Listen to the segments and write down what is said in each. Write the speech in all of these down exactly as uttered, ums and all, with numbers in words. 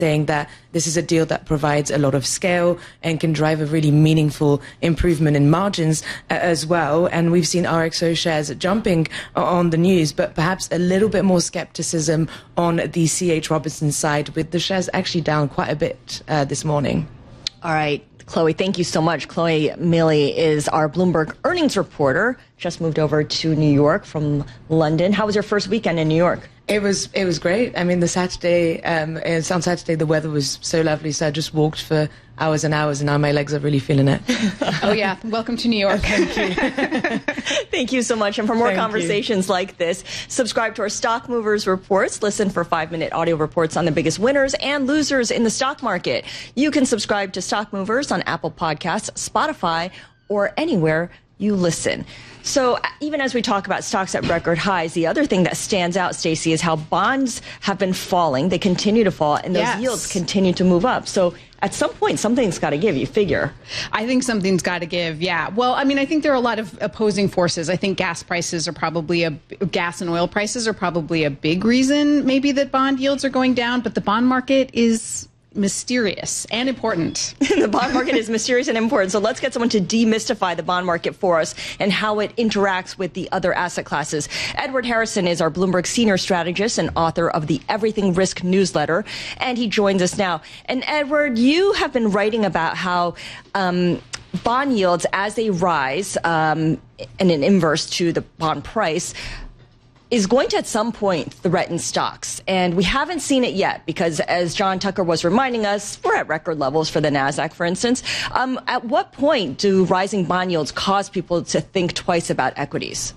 saying that this is a deal that provides a lot of scale and can drive a really meaningful improvement in margins uh, as well. And we've seen R X O shares jumping on the news, but perhaps a little bit more skepticism on the C H Robinson side, with the shares actually down quite a bit uh, this morning. All right, Chloe, thank you so much. Chloe Milley is our Bloomberg earnings reporter, just moved over to New York from London. How was your first weekend in New York? It was it was great. I mean, the Saturday, um, on Saturday, the weather was so lovely, so I just walked for hours and hours, and now my legs are really feeling it. Oh, yeah. Welcome to New York. Thank you. Thank you so much. And for more Thank conversations you. like this, subscribe to our Stock Movers reports. Listen for five-minute audio reports on the biggest winners and losers in the stock market. You can subscribe to Stock Movers on Apple Podcasts, Spotify, or anywhere you listen. So even as we talk about stocks at record highs, the other thing that stands out, Stacey, is how bonds have been falling. They continue to fall, and those Yes. yields continue to move up. So at some point, something's got to give, you figure. I think something's got to give. Yeah. Well, I mean, I think there are a lot of opposing forces. I think gas prices are probably a gas and oil prices are probably a big reason maybe that bond yields are going down. But the bond market is mysterious and important. The bond market is mysterious and important. So let's get someone to demystify the bond market for us and how it interacts with the other asset classes. Edward Harrison is our Bloomberg senior strategist and author of the Everything Risk newsletter, and he joins us now. And Edward, you have been writing about how um, bond yields, as they rise um, in an inverse to the bond price, is going to at some point threaten stocks. And we haven't seen it yet because, as John Tucker was reminding us, we're at record levels for the NASDAQ, for instance. Um, at what point do rising bond yields cause people to think twice about equities?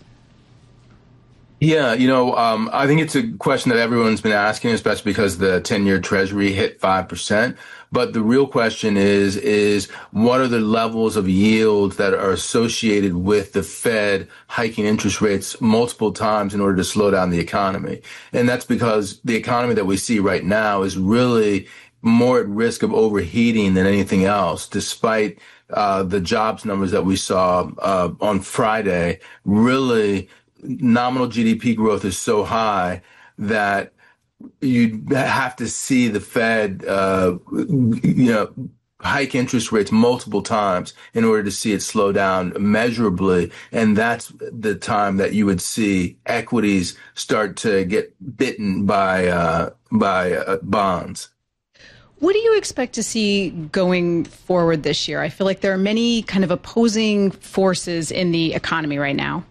Yeah, you know, um, I think it's a question that everyone's been asking, especially because the ten-year Treasury hit five percent. But the real question is, is what are the levels of yields that are associated with the Fed hiking interest rates multiple times in order to slow down the economy? And that's because the economy that we see right now is really more at risk of overheating than anything else, despite uh, the jobs numbers that we saw uh, on Friday. Really, nominal G D P growth is so high that you have to see the Fed, uh, you know, hike interest rates multiple times in order to see it slow down measurably. And that's the time that you would see equities start to get bitten by, uh, by uh, bonds. What do you expect to see going forward this year? I feel like there are many kind of opposing forces in the economy right now.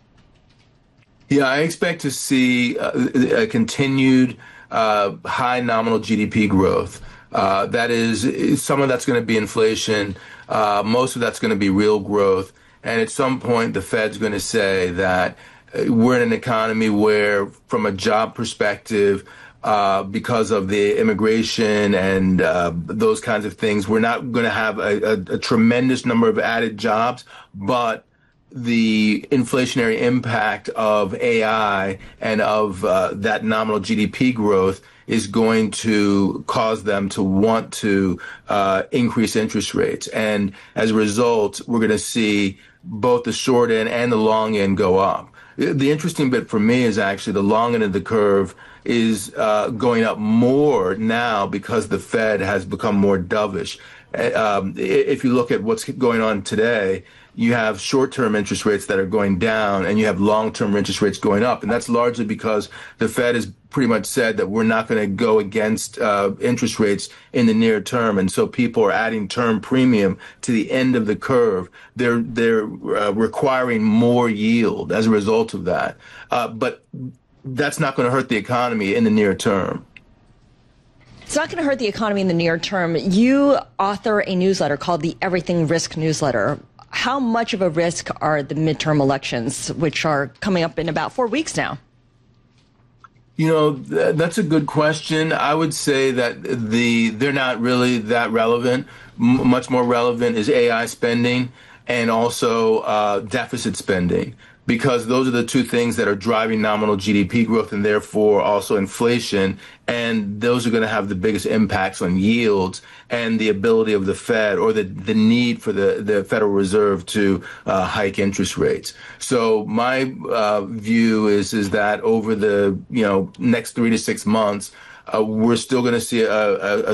Yeah, I expect to see a, a continued uh, high nominal G D P growth. Uh, that is, some of that's going to be inflation. Uh, most of that's going to be real growth. And at some point, the Fed's going to say that we're in an economy where, from a job perspective, uh, because of the immigration and uh, those kinds of things, we're not going to have a, a, a tremendous number of added jobs, but the inflationary impact of A I and of uh, that nominal G D P growth is going to cause them to want to uh, increase interest rates. And as a result, we're going to see both the short end and the long end go up. The interesting bit for me is actually the long end of the curve is uh, going up more now because the Fed has become more dovish. Um, if you look at what's going on today, you have short-term interest rates that are going down and you have long-term interest rates going up. And that's largely because the Fed has pretty much said that we're not going to go against uh, interest rates in the near term. And so people are adding term premium to the end of the curve. They're, they're uh, requiring more yield as a result of that. Uh, but that's not going to hurt the economy in the near term. It's not going to hurt the economy in the near term. You author a newsletter called the Everything Risk newsletter. How much of a risk are the midterm elections, which are coming up in about four weeks now? You know, th- that's a good question. I would say that the they're not really that relevant. M- much more relevant is A I spending and also uh, deficit spending, because those are the two things that are driving nominal G D P growth and therefore also inflation. And those are going to have the biggest impacts on yields and the ability of the Fed, or the, the need for the, the Federal Reserve to uh, hike interest rates. So my uh, view is is that over the you know next three to six months, uh, we're still going to see a, a, a